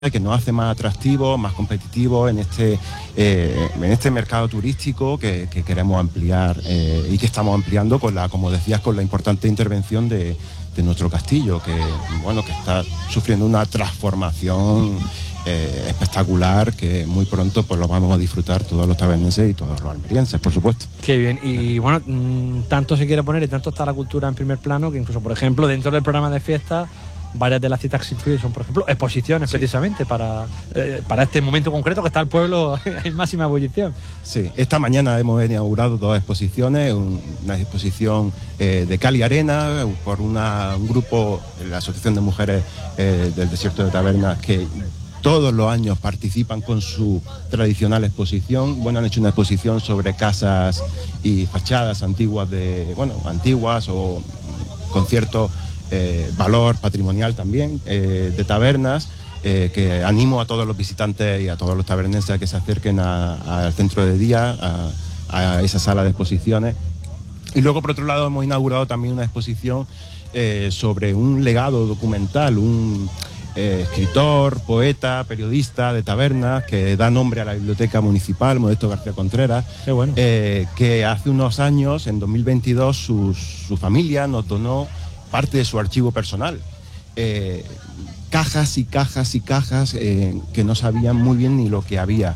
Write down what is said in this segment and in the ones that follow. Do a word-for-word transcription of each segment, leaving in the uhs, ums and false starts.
que nos hace más atractivos, más competitivos en este, eh, en este mercado turístico que, que queremos ampliar eh, y que estamos ampliando con la, como decías, con la importante intervención de, de nuestro castillo, que bueno, que está sufriendo una transformación eh, espectacular, que muy pronto pues lo vamos a disfrutar todos los tabernenses y todos los almerienses, por supuesto. Qué bien, y bueno, tanto se quiere poner y tanto está la cultura en primer plano que incluso, por ejemplo, dentro del programa de fiestas, varias de las citas que incluyen son, por ejemplo, exposiciones, sí, precisamente para, eh, para este momento concreto que está el pueblo en máxima ebullición. Sí, esta mañana hemos inaugurado dos exposiciones, un, una exposición eh, de Cali Arena por una, un grupo, la Asociación de Mujeres eh, del Desierto de Tabernas, que todos los años participan con su tradicional exposición. Bueno, han hecho una exposición sobre casas y fachadas antiguas de, bueno, antiguas o conciertos. Eh, valor patrimonial también eh, de tabernas, eh, que animo a todos los visitantes y a todos los tabernenses a que se acerquen al centro de día, a, a esa sala de exposiciones. Y luego, por otro lado, hemos inaugurado también una exposición eh, sobre un legado documental, un eh, escritor, poeta, periodista de tabernas que da nombre a la Biblioteca Municipal, Modesto García Contreras. Qué bueno. eh, que hace unos años, en dos mil veintidós, su, su familia nos donó parte de su archivo personal, eh, cajas y cajas y cajas eh, que no sabían muy bien ni lo que había.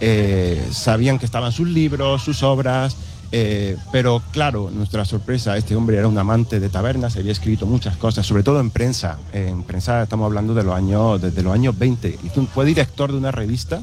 Eh, sabían que estaban sus libros, sus obras, eh, pero claro, nuestra sorpresa, este hombre era un amante de tabernas, había escrito muchas cosas, sobre todo en prensa. En prensa estamos hablando de los años, desde los años veinte. Fue director de una revista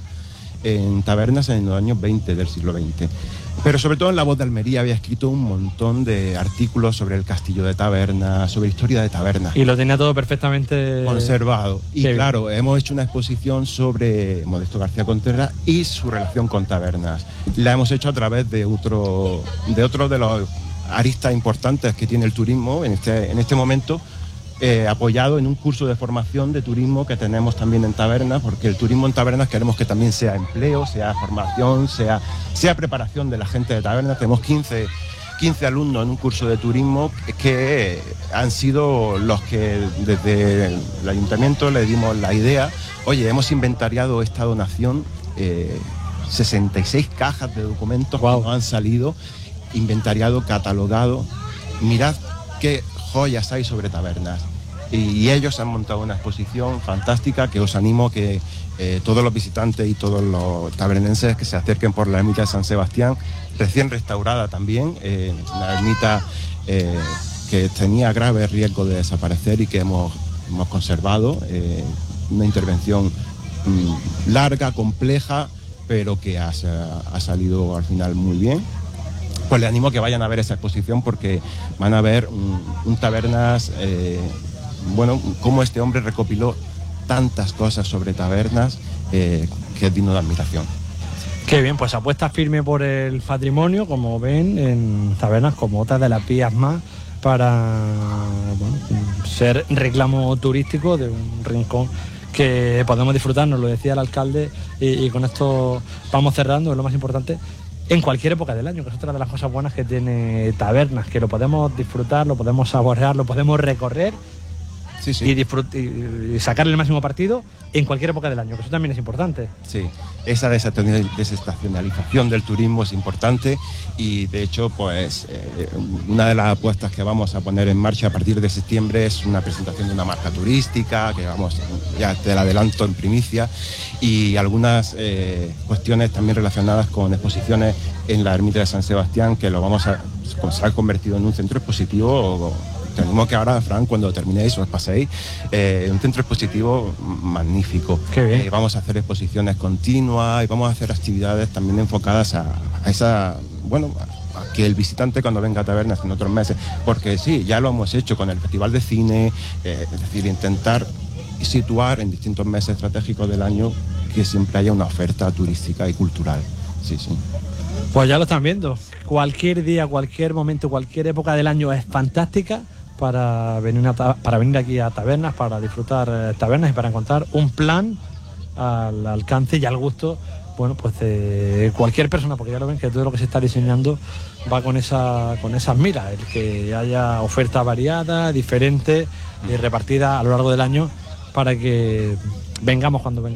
en tabernas en los años veinte del siglo veinte. Pero sobre todo en La Voz de Almería había escrito un montón de artículos sobre el castillo de Tabernas, sobre historia de tabernas. Y lo tenía todo perfectamente conservado. Y Qué claro, bien. hemos hecho una exposición sobre Modesto García Contreras y su relación con tabernas. La hemos hecho a través de otro de, otro de los aristas importantes que tiene el turismo en este, en este momento, Eh, apoyado en un curso de formación de turismo que tenemos también en tabernas, porque el turismo en tabernas queremos que también sea empleo, sea formación, sea, sea preparación de la gente de tabernas. Tenemos quince, quince alumnos en un curso de turismo que han sido los que desde el ayuntamiento le dimos la idea. Oye, hemos inventariado esta donación, eh, sesenta y seis cajas de documentos wow. que nos han salido, inventariado, catalogado. Mirad qué joyas hay sobre tabernas, y, y ellos han montado una exposición fantástica que os animo a que eh, todos los visitantes y todos los tabernenses que se acerquen por la ermita de San Sebastián, recién restaurada también, eh, una ermita eh, que tenía grave riesgo de desaparecer y que hemos, hemos conservado, eh, una intervención mmm, larga, compleja, pero que ha, ha salido al final muy bien. Pues les animo a que vayan a ver esa exposición, porque van a ver un, un tabernas, eh, bueno, cómo este hombre recopiló tantas cosas sobre tabernas, eh, que es digno de admiración. Qué bien, pues apuesta firme por el patrimonio, como ven, en tabernas como otras de las vías más, para bueno, ser reclamo turístico de un rincón que podemos disfrutar, nos lo decía el alcalde, y, y con esto vamos cerrando, es lo más importante, en cualquier época del año, que es otra de las cosas buenas que tiene tabernas, que lo podemos disfrutar, lo podemos saborear, lo podemos recorrer, sí, sí. Y, disfrut- y sacarle el máximo partido en cualquier época del año, que eso también es importante. Sí, esa desestacionalización del turismo es importante, y de hecho, pues eh, una de las apuestas que vamos a poner en marcha a partir de septiembre es una presentación de una marca turística, que vamos, ya te la adelanto en primicia, y algunas eh, cuestiones también relacionadas con exposiciones en la ermita de San Sebastián, que lo vamos a, se ha convertido en un centro expositivo. Tenemos que ahora, Fran, cuando terminéis, os paséis, eh, un centro expositivo magnífico. Qué bien. Eh, vamos a hacer exposiciones continuas y vamos a hacer actividades también enfocadas a, a esa, bueno, a que el visitante cuando venga a tabernas en otros meses, porque sí, ya lo hemos hecho con el Festival de Cine, eh, es decir, intentar situar en distintos meses estratégicos del año que siempre haya una oferta turística y cultural. Sí, sí. Pues ya lo están viendo. Cualquier día, cualquier momento, cualquier época del año es fantástica para venir, a ta- para venir aquí a tabernas, para disfrutar eh, tabernas y para encontrar un plan al alcance y al gusto, bueno, pues de cualquier persona, porque ya lo ven que todo lo que se está diseñando va con esa con esas miras, el que haya oferta variada, diferente y repartida a lo largo del año, para que vengamos cuando vengamos.